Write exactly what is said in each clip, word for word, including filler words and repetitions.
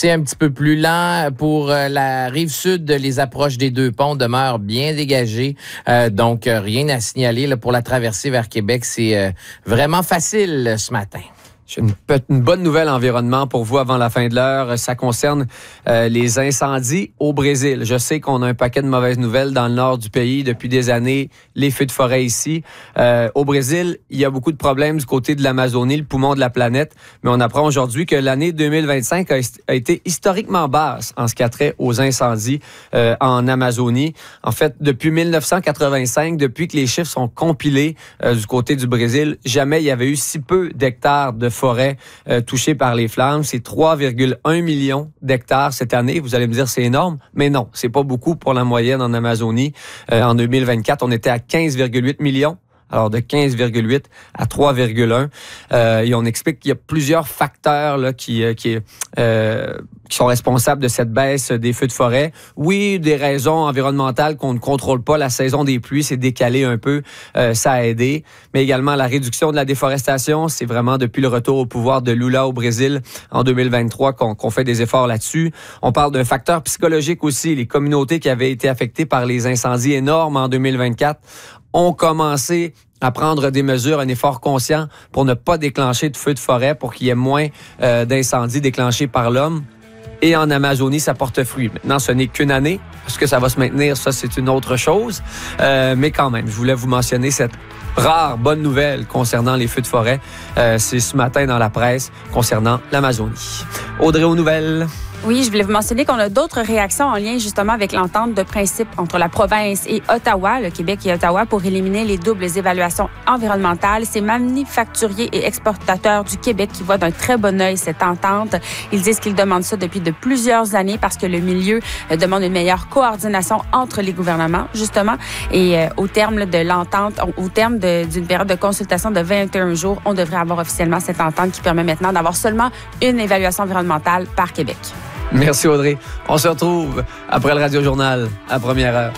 C'est un petit peu plus lent. Pour euh, la rive sud, les approches des deux ponts demeurent bien dégagées. Euh, donc, euh, rien à signaler là, pour la traversée vers Québec. C'est euh, vraiment facile euh, ce matin. J'ai une, une bonne nouvelle environnement pour vous avant la fin de l'heure. Ça concerne euh, les incendies au Brésil. Je sais qu'on a un paquet de mauvaises nouvelles dans le nord du pays depuis des années, les feux de forêt ici. Euh, au Brésil, il y a beaucoup de problèmes du côté de l'Amazonie, le poumon de la planète. Mais on apprend aujourd'hui que l'année deux mille vingt-cinq a, a été historiquement basse en ce qui a trait aux incendies euh, en Amazonie. En fait, depuis dix-neuf cent quatre-vingt-cinq, depuis que les chiffres sont compilés euh, du côté du Brésil, jamais il y avait eu si peu d'hectares de forêt euh, touchée par les flammes. C'est trois virgule un millions d'hectares cette année. Vous allez me dire, c'est énorme, mais non, c'est pas beaucoup pour la moyenne en Amazonie. Euh, en deux mille vingt-quatre, on était à quinze virgule huit millions. Alors, de quinze virgule huit à trois virgule un. Euh, et on explique qu'il y a plusieurs facteurs là, qui, qui, euh, qui sont responsables de cette baisse des feux de forêt. Oui, des raisons environnementales qu'on ne contrôle pas. La saison des pluies s'est décalée un peu. Euh, ça a aidé. Mais également, la réduction de la déforestation. C'est vraiment depuis le retour au pouvoir de Lula au Brésil en deux mille vingt-trois qu'on, qu'on fait des efforts là-dessus. On parle d'un facteur psychologique aussi. Les communautés qui avaient été affectées par les incendies énormes en deux mille vingt-quatre ont commencé à prendre des mesures, un effort conscient pour ne pas déclencher de feux de forêt, pour qu'il y ait moins euh, d'incendies déclenchés par l'homme. Et en Amazonie, ça porte fruit. Maintenant, ce n'est qu'une année. Est-ce que ça va se maintenir? Ça, c'est une autre chose. Euh, mais quand même, je voulais vous mentionner cette rare bonne nouvelle concernant les feux de forêt. Euh, c'est ce matin dans la presse concernant l'Amazonie. Audrey, aux nouvelles. Oui, je voulais vous mentionner qu'on a d'autres réactions en lien justement avec l'entente de principe entre la province et Ottawa, le Québec et Ottawa, pour éliminer les doubles évaluations environnementales. C'est manufacturiers et exportateurs du Québec qui voient d'un très bon œil cette entente. Ils disent qu'ils demandent ça depuis de plusieurs années parce que le milieu demande une meilleure coordination entre les gouvernements, justement. Et euh, au terme de l'entente, au terme de, d'une période de consultation de vingt et un jours, on devrait avoir officiellement cette entente qui permet maintenant d'avoir seulement une évaluation environnementale par Québec. Merci Audrey. On se retrouve après le Radio Journal à première heure.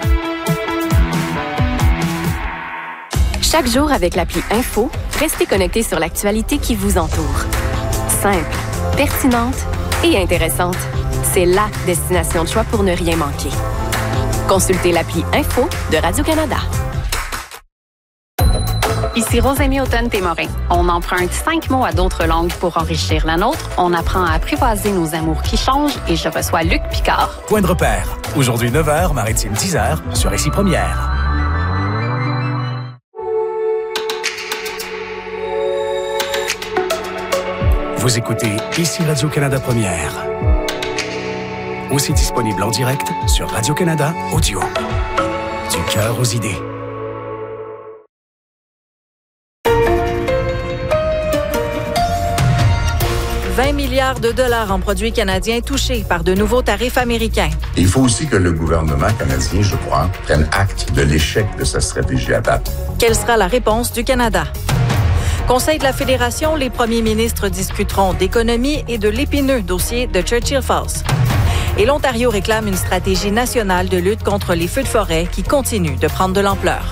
Chaque jour avec l'appli Info, restez connectés sur l'actualité qui vous entoure. Simple, pertinente et intéressante. C'est la destination de choix pour ne rien manquer. Consultez l'appli Info de Radio-Canada. Ici Rosémie Automne-Témorin. On emprunte cinq mots à d'autres langues pour enrichir la nôtre. On apprend à apprivoiser nos amours qui changent et je reçois Luc Picard. Point de repère. Aujourd'hui neuf heures, Maritime dix heures sur Ici Première. Vous écoutez Ici Radio-Canada Première. Aussi disponible en direct sur Radio-Canada Audio. Du cœur aux idées. vingt milliards de dollars en produits canadiens touchés par de nouveaux tarifs américains. Il faut aussi que le gouvernement canadien, je crois, prenne acte de l'échec de sa stratégie à date. Quelle sera la réponse du Canada? Conseil de la Fédération, les premiers ministres discuteront d'économie et de l'épineux dossier de Churchill Falls. Et l'Ontario réclame une stratégie nationale de lutte contre les feux de forêt qui continue de prendre de l'ampleur.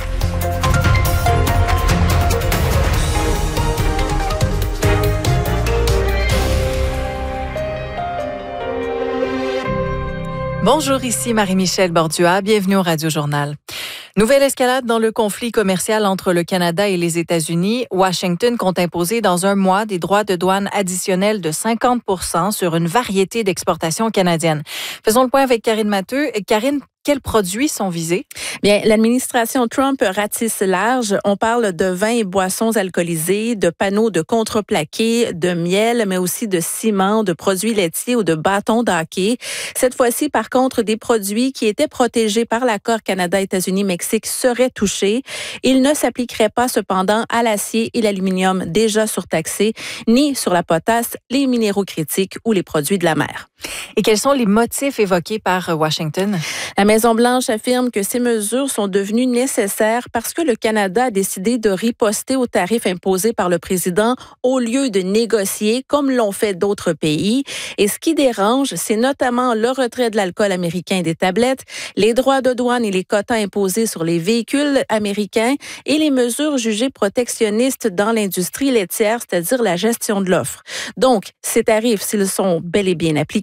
Bonjour, ici Marie-Michel Bordua. Bienvenue au Radio Journal. Nouvelle escalade dans le conflit commercial entre le Canada et les États-Unis. Washington compte imposer dans un mois des droits de douane additionnels de cinquante pour cent sur une variété d'exportations canadiennes. Faisons le point avec Karine Matteux. Karine, quels produits sont visés? Bien, l'administration Trump ratisse large. On parle de vins et boissons alcoolisés, de panneaux de contreplaqué, de miel, mais aussi de ciment, de produits laitiers ou de bâtons d'hockey. Cette fois-ci, par contre, des produits qui étaient protégés par l'accord Canada-États-Unis-Mexique seraient touchés. Ils ne s'appliqueraient pas cependant à l'acier et l'aluminium déjà surtaxés, ni sur la potasse, les minéraux critiques ou les produits de la mer. Et quels sont les motifs évoqués par Washington? La Maison-Blanche affirme que ces mesures sont devenues nécessaires parce que le Canada a décidé de riposter aux tarifs imposés par le président au lieu de négocier comme l'ont fait d'autres pays. Et ce qui dérange, c'est notamment le retrait de l'alcool américain des tablettes, les droits de douane et les quotas imposés sur les véhicules américains et les mesures jugées protectionnistes dans l'industrie laitière, c'est-à-dire la gestion de l'offre. Donc, ces tarifs, s'ils sont bel et bien appliqués,